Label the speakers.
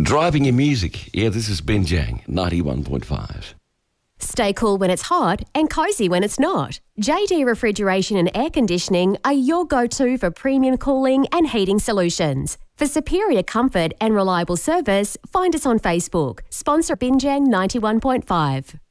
Speaker 1: Driving your music. Yeah, this is Binjang, 91.5.
Speaker 2: Stay cool when it's hot and cosy when it's not. JD Refrigeration and Air Conditioning are your go-to for premium cooling and heating solutions. For superior comfort and reliable service, find us on Facebook. Sponsor Binjang 91.5.